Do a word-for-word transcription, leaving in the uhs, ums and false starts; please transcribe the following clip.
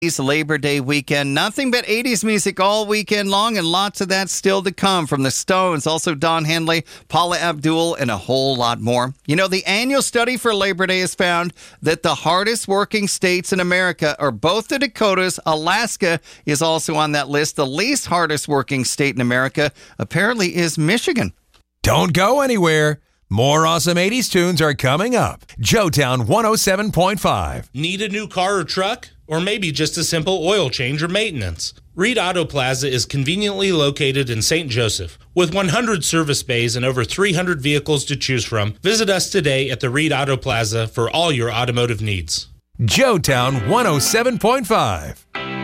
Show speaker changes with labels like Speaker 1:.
Speaker 1: Labor Day weekend. Nothing but eighties music all weekend long, and lots of that still to come from the Stones, also Don Henley, Paula Abdul, and a whole lot more. You know, the annual study for Labor Day has found that the hardest working states in America are both the Dakotas. Alaska is also on that list. The least hardest working state in America apparently is Michigan.
Speaker 2: Don't go anywhere. More awesome eighties tunes are coming up. Joetown one oh seven point five.
Speaker 3: Need a new car or truck? Or maybe just a simple oil change or maintenance? Reed Auto Plaza is conveniently located in Saint Joseph. With one hundred service bays and over three hundred vehicles to choose from, visit us today at the Reed Auto Plaza for all your automotive needs.
Speaker 2: Joetown one oh seven point five.